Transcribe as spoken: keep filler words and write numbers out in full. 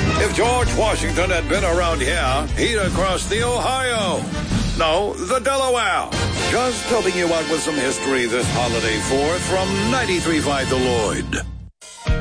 If George Washington had been around here, he'd have crossed the Ohio. No, the Delaware. Just helping you out with some history this holiday fourth from ninety-three point five The Lloyd.